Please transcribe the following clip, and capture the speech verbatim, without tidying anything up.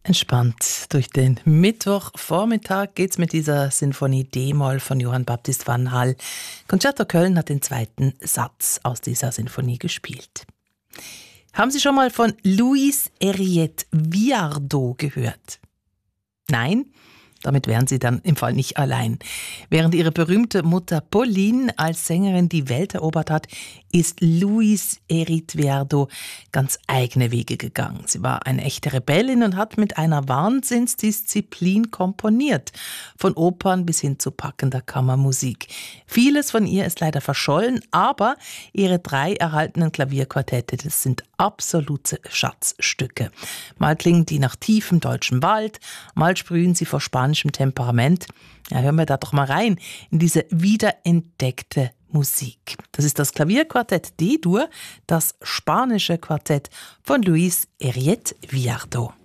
Entspannt durch den Mittwochvormittag geht's mit dieser Sinfonie D-Moll von Johann Baptist van Hall. Concerto Köln hat den zweiten Satz aus dieser Sinfonie gespielt. Haben Sie schon mal von Luis Henriette Viardot gehört? Nein? Damit wären Sie dann im Fall nicht allein. Während ihre berühmte Mutter Pauline als Sängerin die Welt erobert hat, ist Luis Henriette Viardot ganz eigene Wege gegangen. Sie war eine echte Rebellin und hat mit einer Wahnsinnsdisziplin komponiert. Von Opern bis hin zu packender Kammermusik. Vieles von ihr ist leider verschollen, aber ihre drei erhaltenen Klavierquartette, das sind absolute Schatzstücke. Mal klingen die nach tiefem deutschem Wald, mal sprühen sie vor spanischem Temperament. Ja, hören wir da doch mal rein in diese wiederentdeckte Musik. Das ist das Klavierquartett D-Dur, das spanische Quartett von Luis Henriette Viardot.